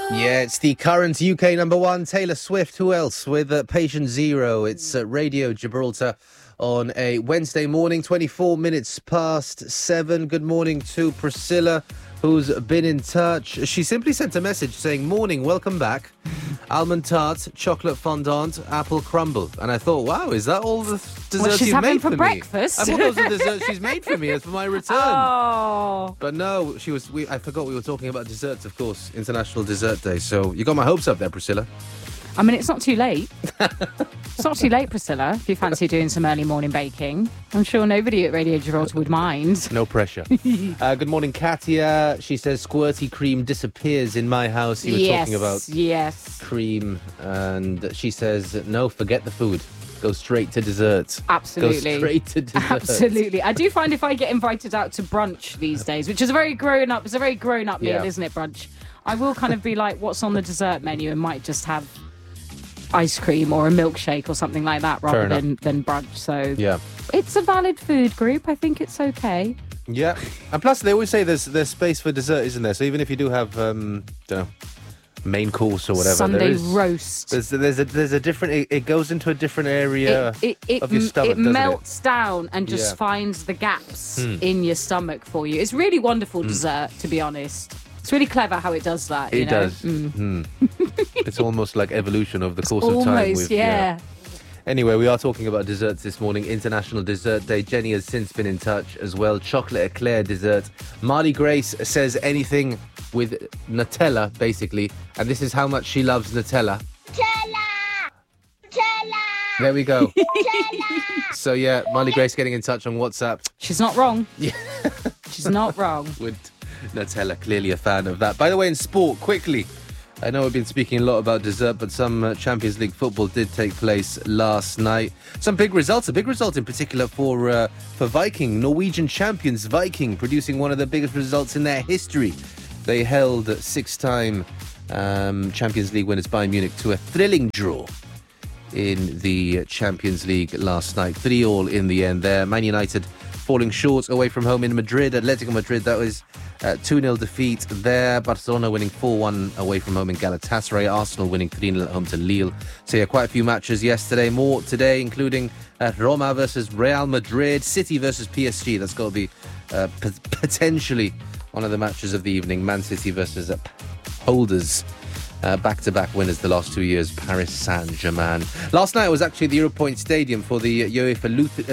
Yeah, it's the current UK number one, Taylor Swift. Who else? With Patient Zero. It's Radio Gibraltar on a Wednesday morning, 24 minutes past 7. Good morning to Priscilla, who's been in touch. She simply sent a message saying, "Morning, welcome back. Almond tart, chocolate fondant, apple crumble." And I thought, wow, is that all the desserts she's you've having made for me? breakfast. I thought those were desserts she's made for me as for my return. Oh. But no, I forgot we were talking about desserts, of course. International Dessert Day. So you got my hopes up there, Priscilla. I mean, it's not too late. It's not too late, Priscilla, if you fancy doing some early morning baking. I'm sure nobody at Radio Gibraltar would mind. No pressure. Good morning, Katia. She says squirty cream disappears in my house. You were talking about cream. And she says, no, forget the food. Go straight to desserts. Absolutely. Go straight to desserts. Absolutely. I do find if I get invited out to brunch these days, which is a very grown up meal, isn't it, brunch? I will kind of be like, what's on the dessert menu, and might just have ice cream or a milkshake or something like that rather than brunch. So yeah, it's a valid food group. I think it's okay. Yeah. And plus they always say there's space for dessert, isn't there? So even if you do have don't know, main course or whatever, Sunday roast, there's a different, it goes into a different area of your stomach. It melts down and just finds the gaps in your stomach for you. It's really wonderful dessert, to be honest. It's really clever how it does that. It does. It's almost like evolution over the course of time. Almost, yeah. Anyway, we are talking about desserts this morning. International Dessert Day. Jenny has since been in touch as well. Chocolate eclair dessert. Marley Grace says anything with Nutella, basically. And this is how much she loves Nutella. Nutella! There we go. So, yeah, Marley Grace getting in touch on WhatsApp. She's not wrong. Yeah. She's not wrong. With Nutella, clearly a fan of that. By the way, in sport, quickly, I know we've been speaking a lot about dessert, but some Champions League football did take place last night. Some big results, a big result in particular for Viking, Norwegian champions Viking, producing one of the biggest results in their history. They held six-time Champions League winners Bayern Munich to a thrilling draw in the Champions League last night. 3-3 in the end there. Man United falling short away from home in Madrid. Atletico Madrid, that was 2-0 defeat there. Barcelona winning 4-1 away from home in Galatasaray. Arsenal winning 3-0 at home to Lille. So yeah, quite a few matches yesterday. More today, including Roma versus Real Madrid, City versus PSG. That's got to be potentially one of the matches of the evening. Man City versus holders. Back-to-back winners the last 2 years, Paris Saint-Germain. Last night was actually the Europoint Stadium for the UEFA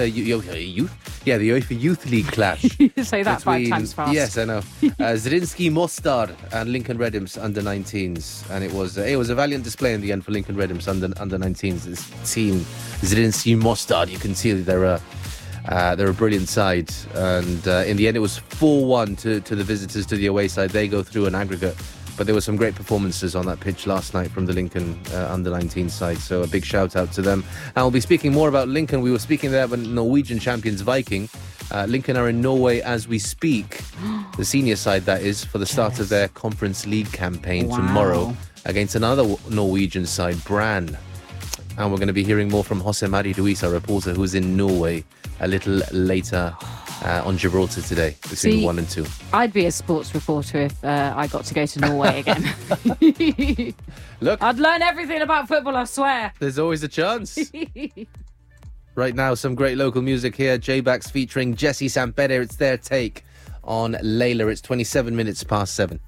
Youth League clash. You say that 5 times fast. Yes, I know. Zrinski Mostar and Lincoln Redham's under-19s, and it was a valiant display in the end for Lincoln Redham's under-19s. This team, Zrinski Mostar, you can see they're a brilliant side, and in the end it was 4-1 to the visitors to the away side. They go through an aggregate. But there were some great performances on that pitch last night from the Lincoln under-19 side. So a big shout out to them. And we'll be speaking more about Lincoln. We were speaking there about Norwegian champions Viking. Lincoln are in Norway as we speak. The senior side, that is, for the start of their Conference League campaign tomorrow against another Norwegian side, Brann. And we're going to be hearing more from Jose Mari Ruiz, our reporter, who's in Norway a little later on Gibraltar today, between 1 and 2. I'd be a sports reporter if I got to go to Norway again. Look, I'd learn everything about football, I swear. There's always a chance. Right now, some great local music here. J-Bax featuring Jesse Sampere. It's their take on Layla. It's 27 minutes past 7.